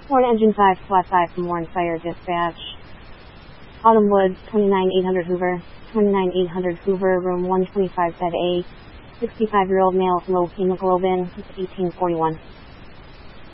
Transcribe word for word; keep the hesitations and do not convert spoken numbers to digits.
Warren Engine five Squad five from Warren Fire Dispatch. Autumn Woods, twenty-nine eight hundred Hoover, twenty-nine eight hundred Hoover, room one twenty-five bed A, sixty-five-year-old male, low hemoglobin, eighteen forty-one.